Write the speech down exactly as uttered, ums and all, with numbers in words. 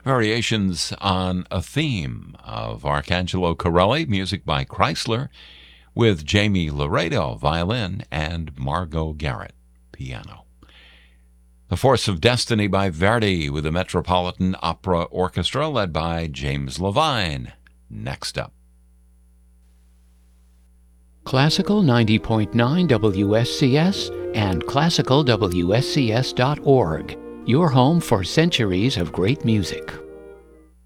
variations on a theme of Arcangelo Corelli, music by Chrysler, with Jamie Laredo, violin, and Margot Garrett, piano. The Force of Destiny by Verdi, with the Metropolitan Opera Orchestra, led by James Levine, next up. Classical ninety point nine W S C S and classical W S C S dot org, your home for centuries of great music.